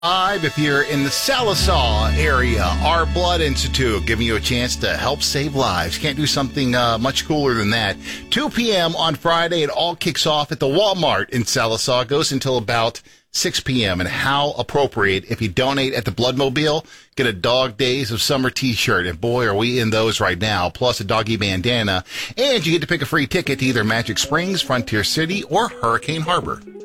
If you're in the Sallisaw area, Our Blood Institute giving you a chance to help save lives. Can't do something much cooler than that. 2 p.m. on Friday, it all kicks off at the Walmart in Sallisaw. Goes until about 6 p.m. And how appropriate if you donate at the Bloodmobile, get a Dog Days of Summer t-shirt. And boy, are we in those right now. Plus a doggy bandana. And you get to pick a free ticket to either Magic Springs, Frontier City, or Hurricane Harbor.